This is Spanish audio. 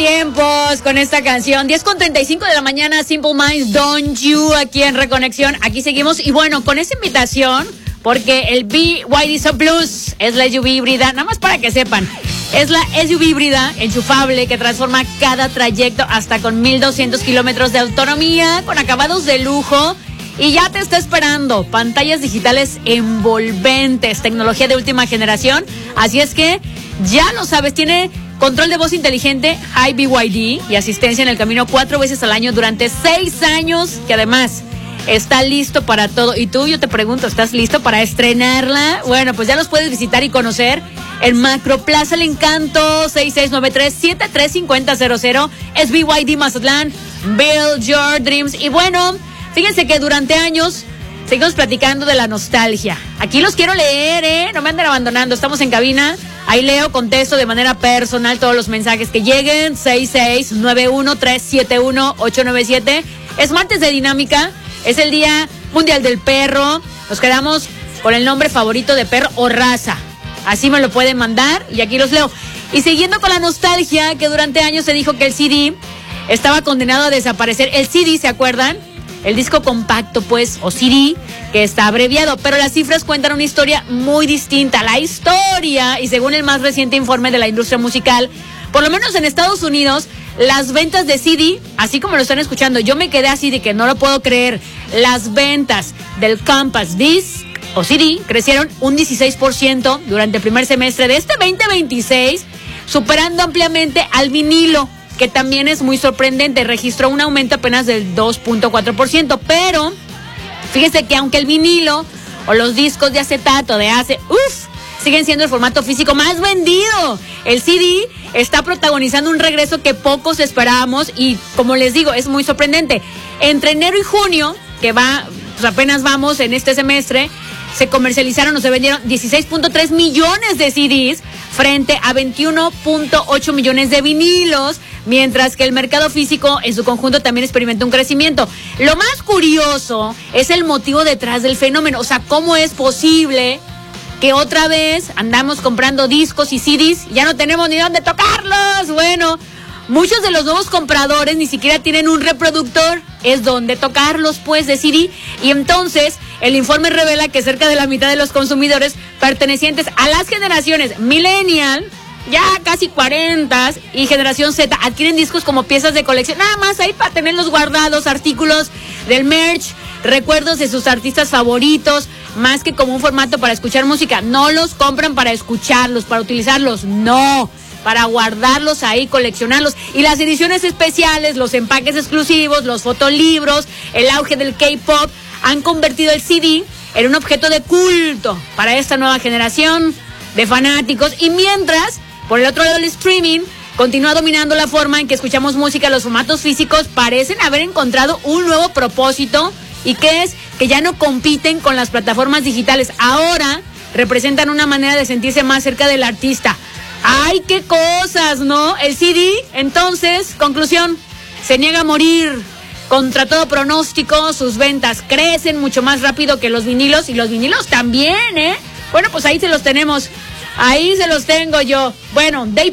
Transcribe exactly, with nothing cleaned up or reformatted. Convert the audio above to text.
tiempos con esta canción. diez con treinta y cinco de la mañana, Simple Minds, Don't You, aquí en Reconexión. Aquí seguimos. Y bueno, con esa invitación, porque el B Y D Sub Plus es la S U V híbrida, nada más para que sepan. Es la S U V híbrida enchufable que transforma cada trayecto hasta con mil doscientos kilómetros de autonomía, con acabados de lujo. Y ya te está esperando pantallas digitales envolventes, tecnología de última generación. Así es que ya lo sabes, tiene control de voz inteligente, High B Y D y asistencia en el camino cuatro veces al año durante seis años, que además está listo para todo. Y tú, yo te pregunto, ¿estás listo para estrenarla? Bueno, pues ya los puedes visitar y conocer en Macroplaza El Encanto, seis seis nueve tres, siete tres cinco cero cero cero, es B Y D Mazatlán, Build Your Dreams. Y bueno, fíjense que durante años seguimos platicando de la nostalgia. Aquí los quiero leer, ¿eh? No me anden abandonando. Estamos en cabina. Ahí leo, contesto de manera personal todos los mensajes que lleguen. seis seis nueve uno tres siete uno ocho nueve siete. Es martes de dinámica. Es el Día Mundial del Perro. Nos quedamos con el nombre favorito de perro o raza. Así me lo pueden mandar y aquí los leo. Y siguiendo con la nostalgia, que durante años se dijo que el C D estaba condenado a desaparecer. El C D, ¿se acuerdan? El disco compacto, pues, o C D, que está abreviado, pero las cifras cuentan una historia muy distinta. La historia, y según el más reciente informe de la industria musical, por lo menos en Estados Unidos, las ventas de C D, así como lo están escuchando, yo me quedé así de que no lo puedo creer, las ventas del Compact Disc o C D crecieron un dieciséis por ciento durante el primer semestre de este veinte veintiséis, superando ampliamente al vinilo, que también es muy sorprendente, registró un aumento apenas del dos punto cuatro por ciento, pero fíjese que aunque el vinilo o los discos de acetato de hace, uff, siguen siendo el formato físico más vendido, el C D está protagonizando un regreso que pocos esperábamos y, como les digo, es muy sorprendente. Entre enero y junio, que va, pues apenas vamos en este semestre, se comercializaron o se vendieron dieciséis punto tres millones de C Ds frente a veintiuno punto ocho millones de vinilos, mientras que el mercado físico en su conjunto también experimentó un crecimiento. Lo más curioso es el motivo detrás del fenómeno, o sea, ¿cómo es posible que otra vez andamos comprando discos y C Ds y ya no tenemos ni dónde tocarlos? Bueno, muchos de los nuevos compradores ni siquiera tienen un reproductor, es donde tocarlos, pues, de C D. Y entonces, el informe revela que cerca de la mitad de los consumidores pertenecientes a las generaciones Millennial, ya casi cuarenta, y Generación Z, adquieren discos como piezas de colección, nada más ahí para tenerlos guardados, artículos del merch, recuerdos de sus artistas favoritos, más que como un formato para escuchar música. No los compran para escucharlos, para utilizarlos, no, para guardarlos ahí, coleccionarlos. Y las ediciones especiales, los empaques exclusivos, los fotolibros, el auge del K-pop han convertido el C D en un objeto de culto para esta nueva generación de fanáticos. Y mientras, por el otro lado, el streaming continúa dominando la forma en que escuchamos música. Los formatos físicos parecen haber encontrado un nuevo propósito, y que es que ya no compiten con las plataformas digitales. Ahora representan una manera de sentirse más cerca del artista. ¡Ay, qué cosas!, ¿no? El C D, entonces, conclusión, se niega a morir. Contra todo pronóstico, sus ventas crecen mucho más rápido que los vinilos, y los vinilos también, ¿eh? Bueno, pues ahí se los tenemos. Ahí se los tengo yo. Bueno, Day